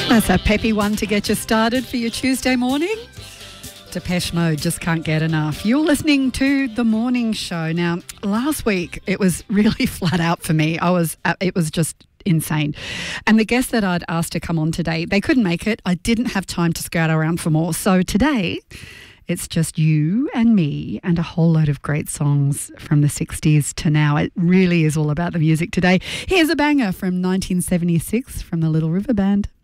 That's a peppy one to get you started for your Tuesday morning. Depeche Mode, just can't get enough. You're listening to The Morning Show. Now, last week it was really flat out for me. It was just insane. And the guests that I'd asked to come on today, they couldn't make it. I didn't have time to scout around for more. So today, it's just you and me and a whole load of great songs from the 60s to now. It really is all about the music today. Here's a banger from 1976 from the Little River Band.